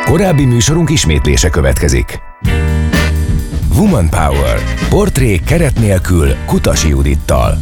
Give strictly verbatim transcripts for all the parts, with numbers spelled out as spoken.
Korábbi műsorunk ismétlése következik. Woman Power. Portré keret nélkül Kutasi Judittal.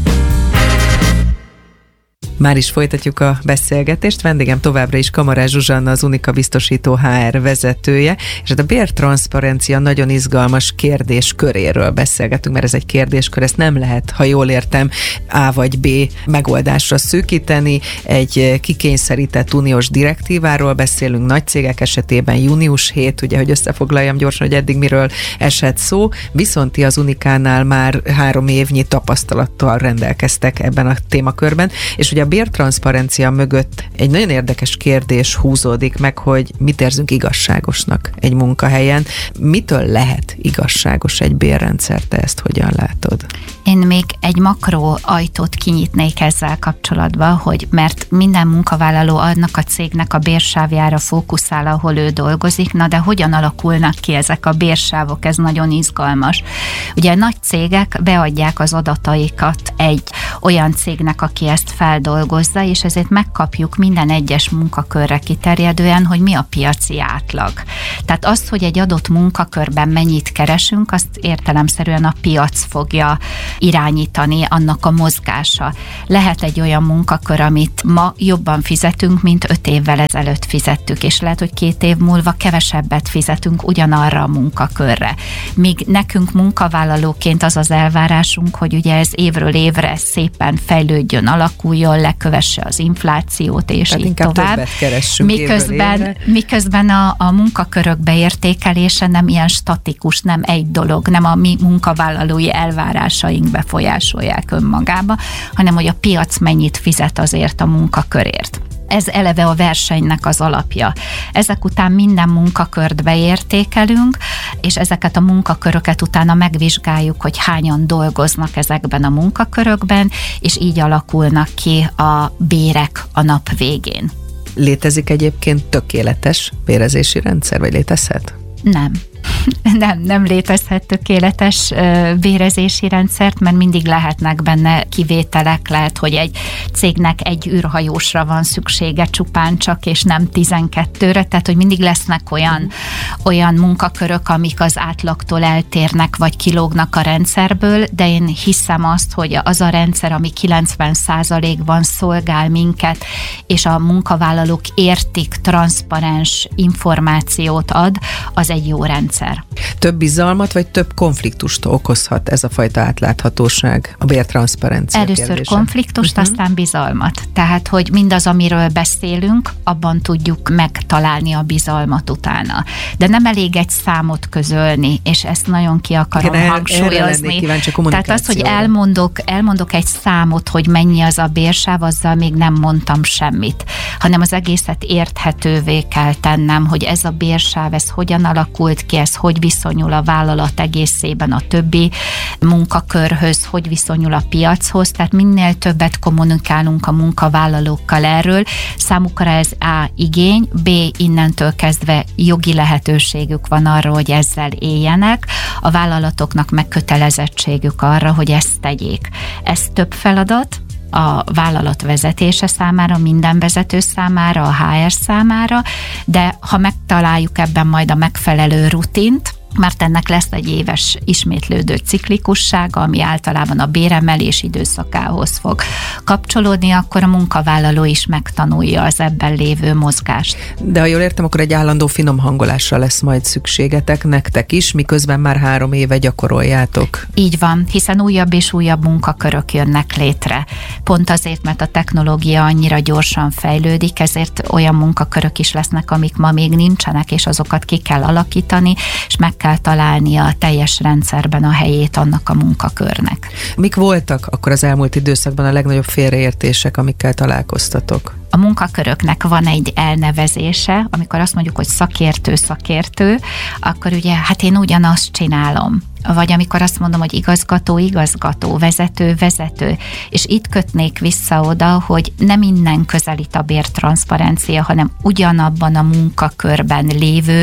Már is folytatjuk a beszélgetést. Vendégem továbbra is Kamarás Zsuzsanna, az Unika biztosító há er vezetője, és hát a bértranszparencia nagyon izgalmas kérdésköréről beszélgetünk, mert ez egy kérdéskör, ezt nem lehet, ha jól értem, A vagy B megoldásra szűkíteni. Egy kikényszerített uniós direktíváról beszélünk, nagy cégek esetében június hetedike, ugye, hogy összefoglaljam gyorsan, hogy eddig miről esett szó, viszont ti az Unikánál már három évnyi tapasztalattal rendelkeztek ebben a témakörben, és ugye a bértranszparencia mögött egy nagyon érdekes kérdés húzódik meg, hogy mit érzünk igazságosnak egy munkahelyen. Mitől lehet igazságos egy bérrendszer? Te ezt hogyan látod? Én még egy makró ajtót kinyitnék ezzel kapcsolatban, hogy mert minden munkavállaló annak a cégnek a bérsávjára fókuszál, ahol ő dolgozik, na de hogyan alakulnak ki ezek a bérsávok? Ez nagyon izgalmas. Ugye nagy cégek beadják az adataikat egy olyan cégnek, aki ezt feldolgozza, és ezért megkapjuk minden egyes munkakörre kiterjedően, hogy mi a piaci átlag. Tehát azt, hogy egy adott munkakörben mennyit keresünk, azt értelemszerűen a piac fogja irányítani, annak a mozgása. Lehet egy olyan munkakör, amit ma jobban fizetünk, mint öt évvel ezelőtt fizettük, és lehet, hogy két év múlva kevesebbet fizetünk ugyanarra a munkakörre. Míg nekünk munkavállalóként az az elvárásunk, hogy ugye ez évről évre szépen fejlődjön, alakuljon, lekövesse az inflációt, és tehát így tovább. Miközben, miközben a, a munkakörök beértékelése nem ilyen statikus, nem egy dolog, nem a mi munkavállalói elvárásaink befolyásolják önmagába, hanem hogy a piac mennyit fizet azért a munkakörért. Ez eleve a versenynek az alapja. Ezek után minden munkakört beértékelünk, és ezeket a munkaköröket utána megvizsgáljuk, hogy hányan dolgoznak ezekben a munkakörökben, és így alakulnak ki a bérek a nap végén. Létezik egyébként tökéletes bérezési rendszer, vagy létezhet? Nem. Nem, nem létezhet tökéletes bérezési rendszert, mert mindig lehetnek benne kivételek, lehet, hogy egy cégnek egy űrhajósra van szüksége csupán csak, és nem tizenkettőre, tehát, hogy mindig lesznek olyan, olyan munkakörök, amik az átlagtól eltérnek, vagy kilógnak a rendszerből, de én hiszem azt, hogy az a rendszer, ami kilencven százalékban szolgál minket, és a munkavállalók értik, transzparens információt ad, az egy jó rendszer. Több bizalmat, vagy több konfliktust okozhat ez a fajta átláthatóság, a bértranszparencia Először kérdése? konfliktust, uh-huh. aztán bizalmat. Tehát, hogy mindaz, amiről beszélünk, abban tudjuk megtalálni a bizalmat utána. De nem elég egy számot közölni, és ezt nagyon ki akarom Igen, hangsúlyozni. Tehát az, hogy elmondok, elmondok egy számot, hogy mennyi az a bérsáv, azzal még nem mondtam semmit, hanem az egészet érthetővé kell tennem, hogy ez a bérsáv, ez hogyan alakult ki, ez hogy viszonyul a vállalat egészében a többi munkakörhöz, hogy viszonyul a piachoz, tehát minél többet kommunikálunk a munkavállalókkal erről, számukra ez A. igény, B. innentől kezdve jogi lehetőségük van arra, hogy ezzel éljenek, a vállalatoknak meg kötelezettségük arra, hogy ezt tegyék. Ez több feladat a vállalat vezetése számára, minden vezető számára, a há er számára, de ha megtaláljuk ebben majd a megfelelő rutint, mert ennek lesz egy éves ismétlődő ciklikussága, ami általában a béremelés időszakához fog kapcsolódni, akkor a munkavállaló is megtanulja az ebben lévő mozgást. De ha jól értem, akkor egy állandó finom hangolásra lesz majd szükségetek nektek is, miközben már három éve gyakoroljátok. Így van, hiszen újabb és újabb munkakörök jönnek létre. Pont azért, mert a technológia annyira gyorsan fejlődik, ezért olyan munkakörök is lesznek, amik ma még nincsenek, és azokat ki kell alakítani, és meg kell találni a teljes rendszerben a helyét annak a munkakörnek. Mik voltak akkor az elmúlt időszakban a legnagyobb félreértések, amikkel találkoztatok? A munkaköröknek van egy elnevezése, amikor azt mondjuk, hogy szakértő, szakértő, akkor ugye, hát én ugyanazt csinálom. Vagy amikor azt mondom, hogy igazgató, igazgató, vezető, vezető. És itt kötnék vissza oda, hogy nem innen közelít a bértranszparencia, hanem ugyanabban a munkakörben lévő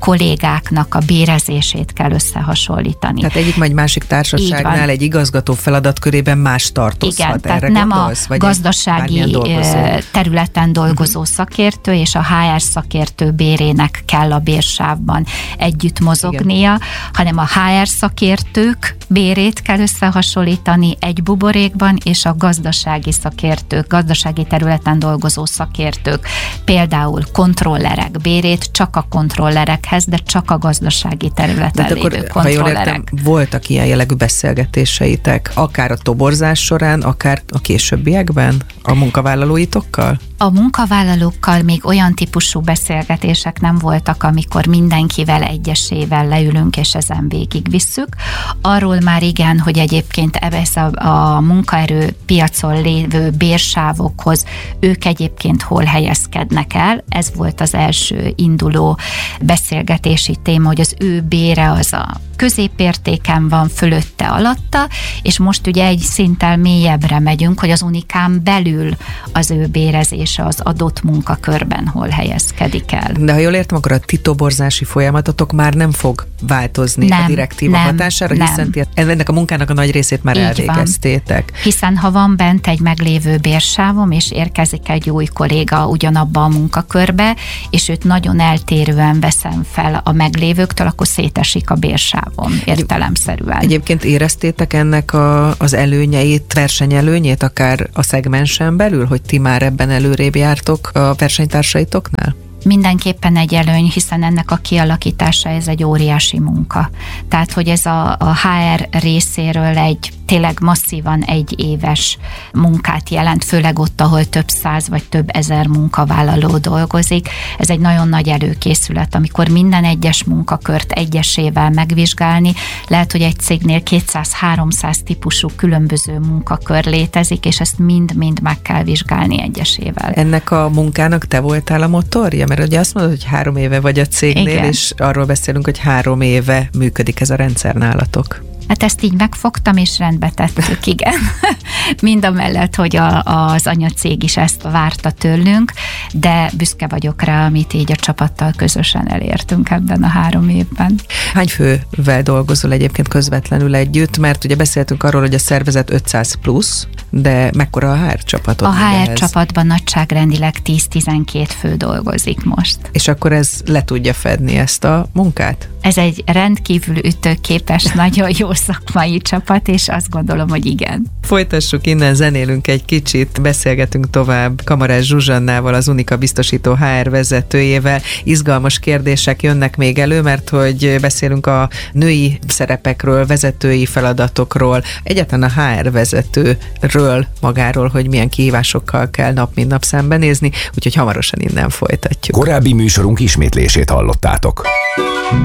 kollégáknak a bérezését kell összehasonlítani. Tehát egyik vagy másik társaságnál egy igazgató feladatkörében más tartozhat. Igen, tehát erre nem gondolsz, a gazdasági területen dolgozó uh-huh. szakértő és a há er szakértő bérének kell a bérsávban együtt mozognia, igen. hanem a há er szakértők bérét kell összehasonlítani egy buborékban, és a gazdasági szakértők, gazdasági területen dolgozó szakértők, például kontrollerek bérét csak a kontrollerekhez, de csak a gazdasági területen de lévő akkor, kontrollerek. Ha jól értem, voltak ilyen jellegű beszélgetéseitek, akár a toborzás során, akár a későbbiekben a munkavállalóitokkal? A munkavállalókkal még olyan típusú beszélgetések nem voltak, amikor mindenkivel egyesével leülünk, és ezen végigvisszük. Arról már igen, hogy egyébként ebben a, a munkaerőpiacon lévő bérsávokhoz ők egyébként hol helyezkednek el. Ez volt az első induló beszélgetési téma, hogy az ő bére az a középértéken van, fölötte, alatta, és most ugye egy szinttel mélyebbre megyünk, hogy az Unikán belül az ő bérezése az adott munkakörben hol helyezkedik el. De ha jól értem, akkor a ti toborzási folyamatotok már nem fog változni nem, a direktíva nem, hatására, nem. hiszen ti ennek a munkának a nagy részét már így elvégeztétek. Van. Hiszen ha van bent egy meglévő bérsávom, és érkezik egy új kolléga ugyanabba a munkakörbe, és őt nagyon eltérően veszem fel a meglévőktől, akkor szétesik a bérsáv. Értelemszerűen. Egyébként éreztétek ennek a, az előnyeit, versenyelőnyét, akár a szegmensen belül, hogy ti már ebben előrébb jártok a versenytársaitoknál? Mindenképpen egy előny, hiszen ennek a kialakítása ez egy óriási munka. Tehát, hogy ez a, a há er részéről egy tényleg masszívan egy éves munkát jelent, főleg ott, ahol több száz vagy több ezer munkavállaló dolgozik. Ez egy nagyon nagy előkészület, amikor minden egyes munkakört egyesével megvizsgálni. Lehet, hogy egy cégnél kétszáz-háromszáz típusú különböző munkakör létezik, és ezt mind-mind meg kell vizsgálni egyesével. Ennek a munkának te voltál a motorja? Mert ugye azt mondod, hogy három éve vagy a cégnél, igen. és arról beszélünk, hogy három éve működik ez a rendszer nálatok. Hát ezt így megfogtam, és rendbe tettük, igen. Mind a mellett, hogy a, az anyacég is ezt várta tőlünk, de büszke vagyok rá, amit így a csapattal közösen elértünk ebben a három évben. Hány fővel dolgozol egyébként közvetlenül együtt? Mert ugye beszéltünk arról, hogy a szervezet ötszáz plusz, de mekkora a há er csapatod? A há er csapatban nagyságrendileg tíz-tizenkét fő dolgozik most. És akkor ez le tudja fedni ezt a munkát? Ez egy rendkívül ütőképes, nagyon jó szakmai csapat, és azt gondolom, hogy igen. Folytassuk innen, zenélünk egy kicsit, beszélgetünk tovább Kamarás Zsuzsannával, az Unika biztosító há er vezetőjével. Izgalmas kérdések jönnek még elő, mert hogy beszélünk a női szerepekről, vezetői feladatokról, egyáltalán a há er vezetőről magáról, hogy milyen kihívásokkal kell nap mint nap szembenézni, úgyhogy hamarosan innen folytatjuk. Korábbi műsorunk ismétlését hallottátok.